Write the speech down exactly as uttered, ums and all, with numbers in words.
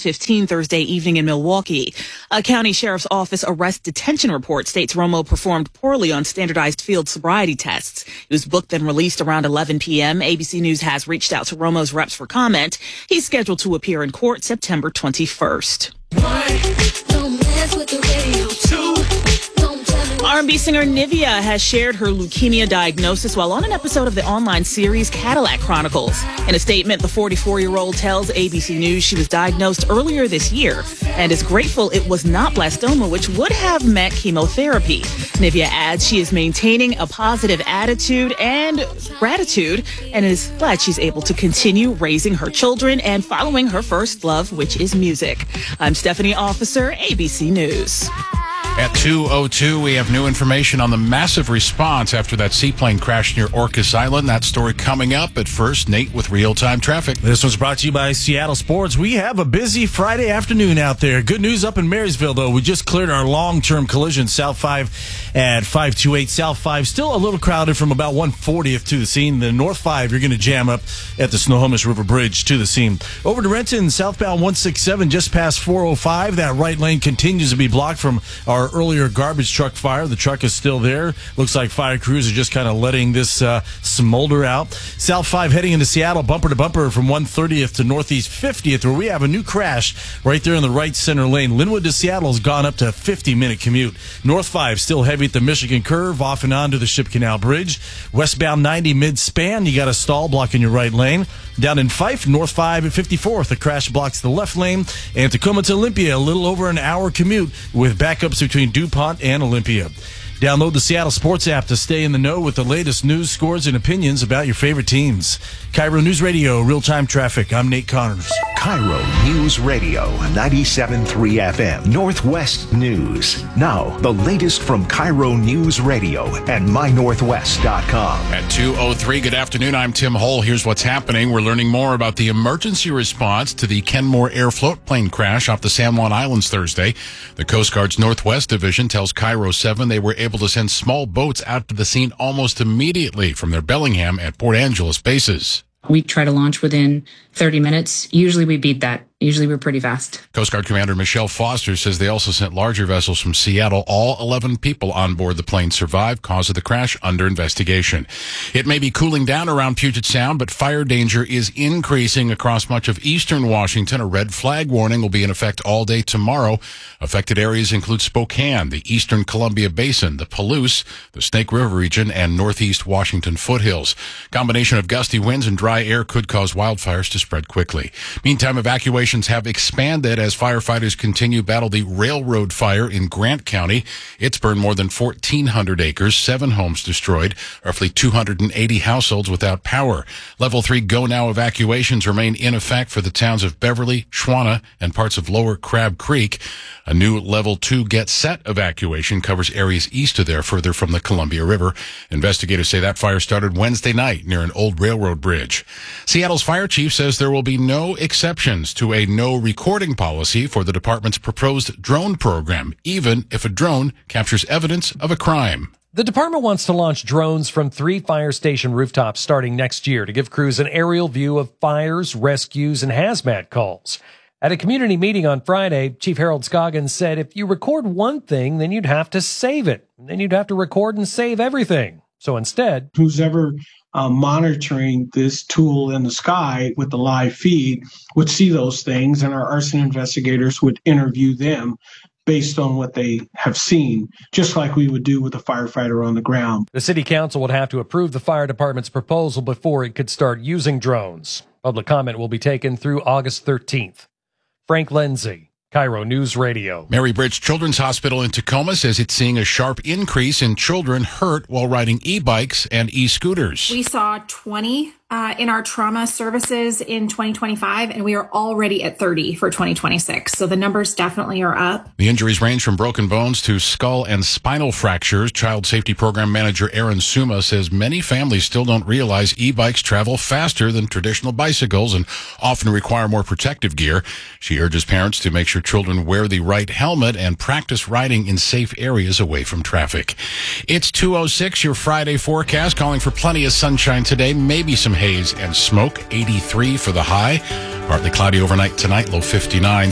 fifteen Thursday evening in Milwaukee. A county sheriff's office arrest detention report states Romo performed poorly on standardized field sobriety tests. He was booked and released around eleven p.m. A B C News has reached out to Romo's reps for comment. He's scheduled to appear in court September twenty-first. R and B singer Nivea has shared her leukemia diagnosis while on an episode of the online series Cadillac Chronicles. In a statement, the forty-four-year-old tells A B C News she was diagnosed earlier this year and is grateful it was not blastoma, which would have meant chemotherapy. Nivea adds she is maintaining a positive attitude and gratitude and is glad she's able to continue raising her children and following her first love, which is music. I'm Stephanie Officer, A B C News. At two oh two, we have new information on the massive response after that seaplane crash near Orcas Island. That story coming up. But first, Nate with real-time traffic. This was brought to you by Seattle Sports. We have a busy Friday afternoon out there. Good news up in Marysville, though. We just cleared our long-term collision. South five at five twenty-eight. South five still a little crowded from about one fortieth to the scene. The North five, you're going to jam up at the Snohomish River Bridge to the scene. Over to Renton, southbound one sixty-seven, just past four oh five. That right lane continues to be blocked from our earlier garbage truck fire. The truck is still there. Looks like fire crews are just kind of letting this uh, smolder out. South five heading into Seattle, bumper to bumper from one thirtieth to Northeast fiftieth, where we have a new crash right there in the right center lane. Linwood to Seattle has gone up to a fifty-minute commute. North five still heavy at the Michigan curve, off and on to the Ship Canal Bridge. Westbound ninety mid-span, you got a stall blocking your right lane. Down in Fife, North five at fifty-fourth, a crash blocks the left lane. And Tacoma to Olympia, a little over an hour commute with backups between DuPont and Olympia. Download the Seattle Sports app to stay in the know with the latest news, scores, and opinions about your favorite teams. Cairo News Radio, real-time traffic. I'm Nate Connors. Cairo News Radio, ninety-seven point three F M, Northwest News. Now, the latest from Cairo News Radio and my northwest dot com. At two oh three, good afternoon. I'm Tim Hull. Here's what's happening. We're learning more about the emergency response to the Kenmore Air float plane crash off the San Juan Islands Thursday. The Coast Guard's Northwest Division tells Cairo seven they were able to send small boats out to the scene almost immediately from their Bellingham and Port Angeles bases. We try to launch within thirty minutes. Usually we beat that. Usually we're pretty fast. Coast Guard Commander Michelle Foster says they also sent larger vessels from Seattle. All eleven people on board the plane survived. Cause of the crash under investigation. It may be cooling down around Puget Sound, but fire danger is increasing across much of eastern Washington. A red flag warning will be in effect all day tomorrow. Affected areas include Spokane, the eastern Columbia Basin, the Palouse, the Snake River region, and northeast Washington foothills. Combination of gusty winds and dry air could cause wildfires to spread quickly. Meantime, evacuations have expanded as firefighters continue to battle the railroad fire in Grant County. It's burned more than fourteen hundred acres, seven homes destroyed, roughly two hundred eighty households without power. Level three Go Now evacuations remain in effect for the towns of Beverly, Schwana, and parts of Lower Crab Creek. A new level two Get Set evacuation covers areas east of there, further from the Columbia River. Investigators say that fire started Wednesday night near an old railroad bridge. Seattle's fire chief says there will be no exceptions to a no recording policy for the department's proposed drone program, even if a drone captures evidence of a crime. The department wants to launch drones from three fire station rooftops starting next year to give crews an aerial view of fires, rescues, and hazmat calls. At a community meeting on Friday, Chief Harold Scoggins said if you record one thing, then you'd have to save it. Then you'd have to record and save everything. So instead, who's ever uh, monitoring this tool in the sky with the live feed would see those things, and our arson investigators would interview them based on what they have seen, just like we would do with a firefighter on the ground. The city council would have to approve the fire department's proposal before it could start using drones. Public comment will be taken through August thirteenth. Frank Lindsay, Cairo News Radio. Mary Bridge Children's Hospital in Tacoma says it's seeing a sharp increase in children hurt while riding e-bikes and e-scooters. We saw twenty uh, in our trauma services in twenty twenty-five, and we are already at thirty for twenty twenty-six. So the numbers definitely are up. The injuries range from broken bones to skull and spinal fractures. Child Safety Program Manager Aaron Suma says many families still don't realize e-bikes travel faster than traditional bicycles and often require more protective gear. She urges parents to make sure children wear the right helmet and practice riding in safe areas away from traffic. It's two oh six, your Friday forecast, calling for plenty of sunshine today, maybe some haze and smoke. eighty-three for the high. Partly cloudy overnight tonight, low fifty-nine.